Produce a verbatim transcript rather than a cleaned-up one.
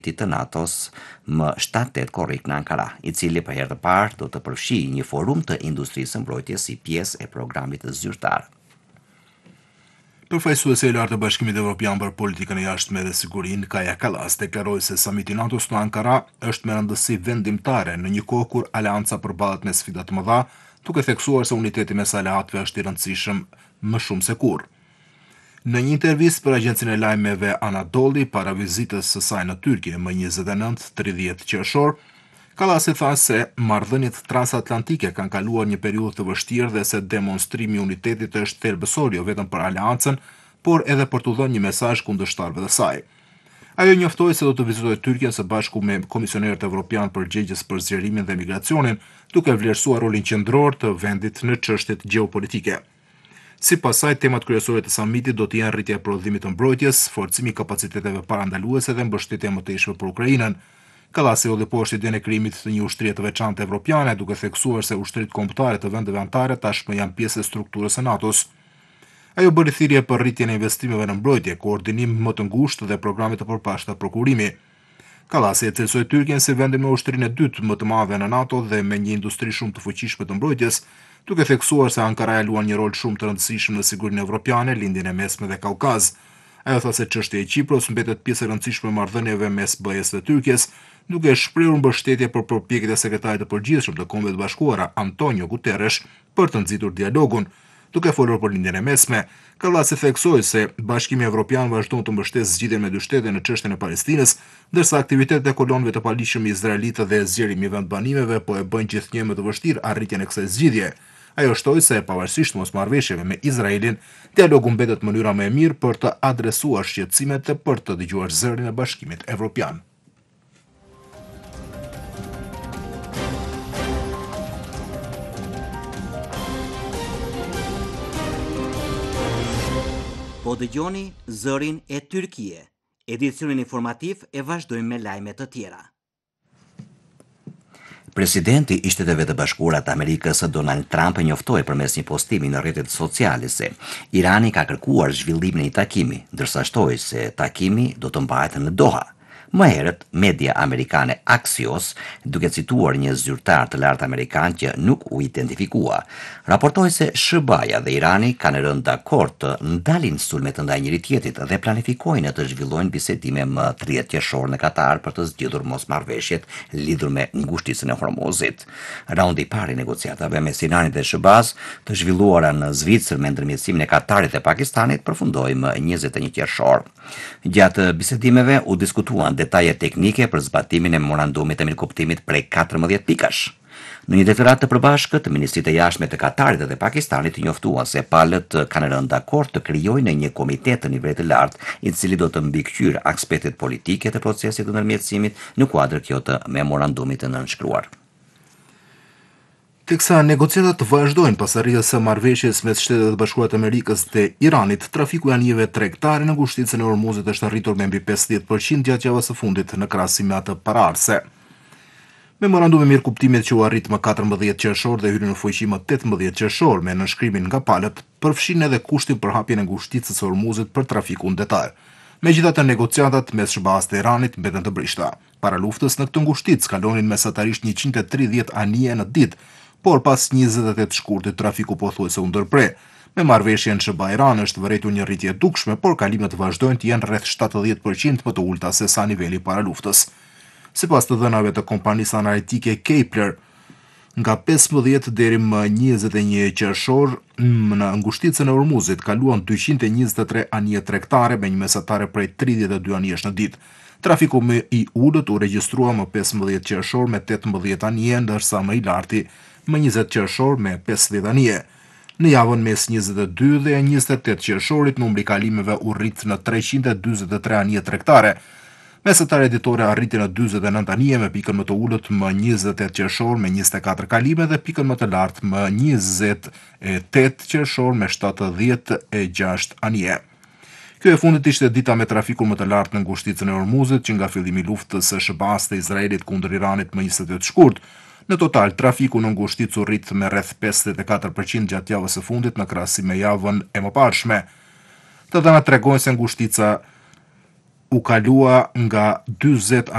të NATO-s më shtatë tetë korrik në Ankara, i cili për herë të parë do të përfshijë një forum të industrisë së mbrojtjes si pjesë e programit zyrtar. Përfaqësuesi i lartë të Bashkimit Evropian për politikën e jashtme dhe sigurinë, Kaja Kallas, deklaroi se samiti NATO-s në Ankara është me rëndësi vendimtare në një kohë kur aleanca përballet me sfida të mëdha, duke theksuar se uniteti mes aleatëve është i rëndësishëm më shumë se kurrë. Në një intervistë për agjencinë e lajmeve Anadolu para vizitës së saj në Tyrki më njëzet e nëntë tridhjetë qershor, Kallas tha se marrëdhëniet transatlantike kanë kaluar një periudhë të vështirë dhe se demonstrimi i unitetit është thelbësor jo vetëm për aleancën, por edhe për t'u dhënë një mesazh kundërshtarëve të saj. Ajo njoftoi se do të vizitojë Tyrkien së bashku me komisionerët evropian përgjegjës për zgjerimin dhe migracionin, duke vlerësuar rolin qendror të vendit në çështjet gjeopolitike. Sipas saj, temat kryesore të samitit do të jenë rritja e prodhimit të mbrojtjes, forcimi i kapaciteteve parandaluese dhe mbështetja më tejshme për Ukrainën. Kallas hodhi poshtë idenë e krijimit të një ushtrie të veçantë evropiane, duke theksuar se ushtritë kombëtare të vendeve anëtare tashmë janë pjesë e strukturës së NATO-s. Ajo bëri thirrje për rritjen e investimeve në mbrojtje, koordinim më të ngushtë dhe programe të përpashta prokurimi. Kallas e cilësoi Tyrkien si vendin me ushtrinë e dytë më të madhe në NATO dhe me një industri shumë të fuqishme të mbrojtjes, duke theksuar se Ankara luan një rol shumë të rëndësishëm në sigurinë evropiane, lindjen e mesme dhe Kaukaz. Ajo tha se çështja e Qipros mbetet pjesë e rëndësishme e marrëdhënieve mes B E S dhe Tyrkisë, duke shprehur mbështetje për përpjekjet e sekretarit të përgjithshëm të Kombeve të Bashkuara, Antonio Guterres, për të nxitur dialogun. Duke folur për lindjen e mesme, Kallas theksoi se Bashkimi Evropian vazhdon të mbështesë zgjidhjen me dy shtete në çështjen e Palestinës, ndërsa aktivitetet e kolonëve të paligjshëm izraelite dhe zgjerimi i vendbanimeve po e bëjnë gjithnjë më të vështirë arritjen e kësaj zgjidhje. Ajo shtoi se pavarësisht mosmarrëveshjeve me Izraelin, dialogu mbetet mënyra më e mirë për të adresuar shqetësimet dhe për të dëgjuar zërin e Bashkimit Evropian. Po dëgjoni zërin e Tyrkie. Edicionin informativ e vazhdojmë me lajme të tjera. Presidenti i Shteteve të Bashkuara të Amerikës Donald Trump njoftoi përmes një postimi në rrjetet sociale se Irani ka kërkuar zhvillimin e një takimi, ndërsa shtoi se takimi do të mbahet në Doha. Më herët, media amerikane Axios, duke cituar një zyrtar të lartë amerikan që nuk u identifikua, raportoi se S B A-ja dhe Irani kanë rënë dakord të ndalin sulmet ndaj njëri tjetrit dhe planifikojnë të zhvillojnë bisedime më tridhjetë qershor në Katar për të zgjidhur mosmarrëveshjet lidhur me ngushticën e Hormuzit. Raundi i parë i negociatave mes Iranit dhe S B A-s, të zhvilluara në Zvicër me ndërmjetësimin e Katarit dhe Pakistanit, përfundoi më njëzet e një qershor. Gjatë bisedimeve u diskutuan detaje teknike për zbatimin e memorandumit të mirëkuptimit prej katërmbëdhjetë pikash. Në një deklaratë të përbashkët, ministritë e jashtme të Katarit dhe Pakistanit njoftuan se palët kanë rënë dakord të krijojnë një komitet të nivelit të lartë, i cili do të mbikëqyrë aspektet politike të procesit të ndërmjetësimit në kuadër kjo të memorandumit të nënshkruar. Teksa negociatat të vazhdojnë pas arritjes së marrëveshjes mes Shtetit të Bashkuara të Amerikës dhe Iranit, trafiku i anijeve tregtare në ngushticën e Hormuzit është arritur me mbi pesëdhjetë përqind gjatë javës së fundit në krahasim me atë paraardhëse. Memorandumi i mirëkuptimit që u arrit më katërmbëdhjetë qershor dhe hyri në fuqi më tetëmbëdhjetë qershor me nënshkrimin nga palët, përfshin edhe kushtin për hapjen e ngushticës së Hormuzit për trafikun detaj. Megjithatë, negociatat mes S B A-s dhe Iranit mbeten të brishta. Para luftës në këtë ngushticë kalonin mesatarisht njëqind e tridhjetë anije në ditë, por pas njëzet e tetë shkurtit trafiku pothuajse u ndërpre. Me marrëveshjen S B A-Iran është vërejtur një rritje e dukshme, por kalimet vazhdojnë të jenë rreth shtatëdhjetë përqind më të ulta se sa niveli para luftës. Sipas të dhënave të kompanisë analitike Kepler, nga pesëmbëdhjetë deri më njëzet e një qershor në ngushticën e Hormuzit kaluan dyqind e njëzet e tre anije tregtare me një mesatare prej tridhjetë e dy anijesh në ditë. Trafiku më i ulët u regjistrua më pesëmbëdhjetë qershor me tetëmbëdhjetë anije, ndërsa më i larti më njëzet qershor me pesëdhjetë anije. Në javën mes njëzet e dy dhe njëzet e tetë qershorit, numri i kalimeve u rrit në treqind e dyzet e tre anije tregtare. Mesatare ditore arriti në dyzet e nëntë anije me pikën më të ulët më njëzet e tetë qershor me njëzet e katër kalime dhe pikën më të lartë më njëzet e tetë qershor me shtatëdhjetë e gjashtë anije. Kjo e fundit ishte dita me trafikun më të lartë në ngushticën e Hormuzit, që nga fillimi i luftës së S B A-s dhe Izraelit kundër Iranit më njëzet e tetë shkurt. Në total, trafiku në ngushticë u rrit me rreth pesëdhjetë e katër përqind gjatë javës së fundit në krahasim me javën e mëparshme. Të dhënat tregojnë se ngushtica u kalua nga dyzet